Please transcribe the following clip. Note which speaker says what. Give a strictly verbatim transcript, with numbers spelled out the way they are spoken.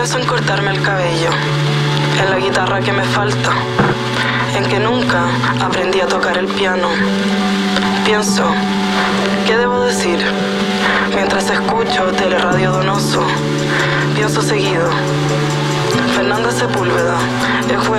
Speaker 1: Pienso en cortarme el cabello, en la guitarra que me falta, en que nunca aprendí a tocar el piano. Pienso, ¿qué debo decir? Mientras escucho Teleradio Donoso, pienso seguido. Fernanda Sepúlveda es